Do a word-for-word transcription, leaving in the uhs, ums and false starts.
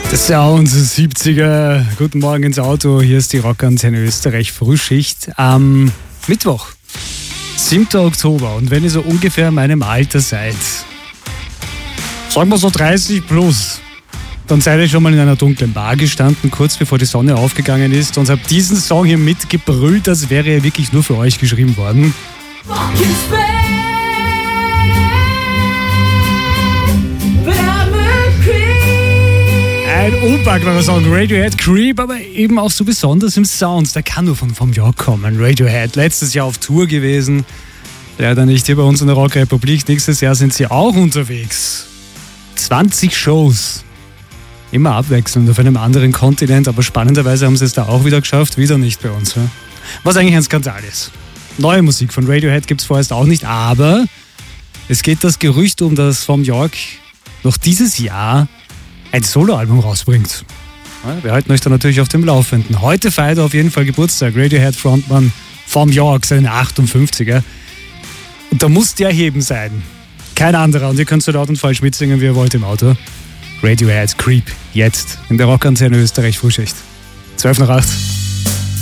Der Sound siebziger. Guten Morgen ins Auto. Hier ist die Rockantenne Österreich Frühschicht am Mittwoch, siebten Oktober. Und wenn ihr so ungefähr in meinem Alter seid, sagen wir so dreißig plus, dann seid ihr schon mal in einer dunklen Bar gestanden, kurz bevor die Sonne aufgegangen ist, und habt diesen Song hier mitgebrüllt, als wäre er wirklich nur für euch geschrieben worden. Ein unpackbarer Song, Radiohead, Creep, aber eben auch so besonders im Sound. Der kann nur von Thom Yorke kommen. Radiohead, letztes Jahr auf Tour gewesen. Leider nicht hier bei uns in der Rockrepublik. Nächstes Jahr sind sie auch unterwegs. zwanzig Shows. Immer abwechselnd auf einem anderen Kontinent, aber spannenderweise haben sie es da auch wieder geschafft. Wieder nicht bei uns. Was eigentlich ein Skandal ist. Neue Musik von Radiohead gibt es vorerst auch nicht, aber es geht das Gerücht um, dass Thom Yorke noch dieses Jahr ein Soloalbum rausbringt. Ja, wir halten euch da natürlich auf dem Laufenden. Heute feiert er auf jeden Fall Geburtstag. Radiohead-Frontmann Thom Yorke, seine achtundfünfziger. Und da muss der Heben sein. Kein anderer. Und ihr könnt so laut und falsch mitsingen, wie ihr wollt im Auto. Radiohead, Creep, jetzt in der Rockantenne Österreich Frühschicht. zwölf nach acht.